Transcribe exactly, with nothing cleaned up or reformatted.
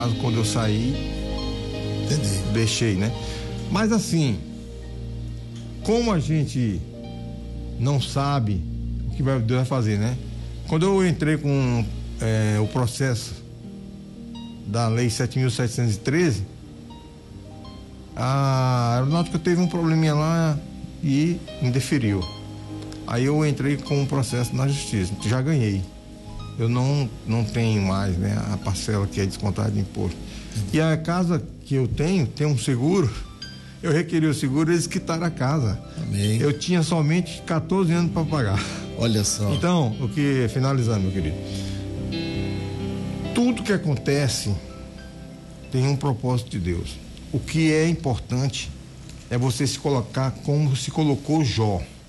quando eu saí, entendi, deixei, né? Mas assim, como a gente não sabe o que vai, Deus vai fazer, né? Quando eu entrei com é, o processo da lei sete mil setecentos e treze, a aeronáutica teve um probleminha lá e indeferiu. Aí eu entrei com um processo na justiça, já ganhei. Eu não, não tenho mais, né, a parcela que é descontada de imposto. E a casa que eu tenho, tem um seguro, eu requeri o seguro, eles quitaram a casa. Amém. Eu tinha somente quatorze anos para pagar. Olha só. Então, o que, finalizando, meu querido, tudo que acontece tem um propósito de Deus. O que é importante é você se colocar como se colocou Jó.